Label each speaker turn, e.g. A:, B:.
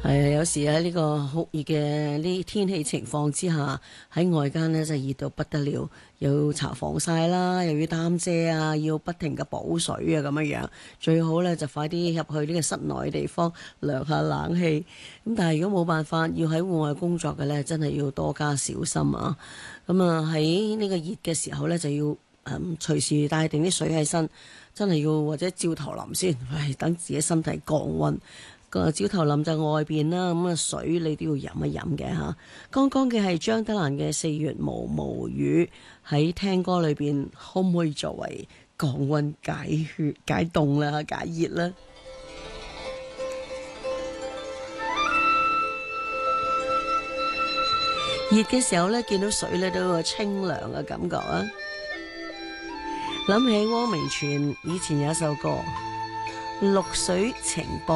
A: 係啊，有時喺呢個酷熱嘅呢天氣情況之下，喺外間呢就熱到不得了，又要搽防曬啦，又要擔遮啊，要不停嘅補水啊咁樣樣。最好呢就快啲入去呢個室內嘅地方涼下冷氣。咁但係如果冇辦法要喺戶外工作嘅呢，真係要多加小心啊！咁啊喺呢個熱嘅時候呢，就要隨時帶定啲水喺身，真係要或者照頭淋先，等自己身體降溫。個照頭淋就外邊啦，咁啊水你都要飲一飲嘅嚇。剛剛嘅係張德蘭嘅《四月毛毛雨》，喺聽歌裏邊可唔可以作為降溫解血解凍啦、解熱啦？熱嘅時候呢，見到水呢都有個清涼嘅感覺啊！諗起汪明荃以前有一首歌《綠水情波》。